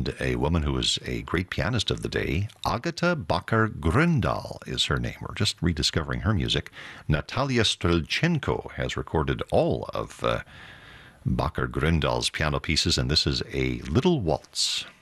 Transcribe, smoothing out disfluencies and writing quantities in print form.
and a woman who was a great pianist of the day. Agata Bakar-Grøndahl is her name. We're just rediscovering her music. Natalia Strelchenko has recorded all of Bakar-Grøndahl's piano pieces, and this is a little waltz.